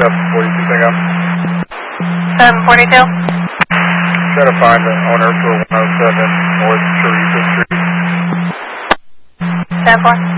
742 Tango. 742. Try to find the owner for 107 North Teresa Street. 10-4.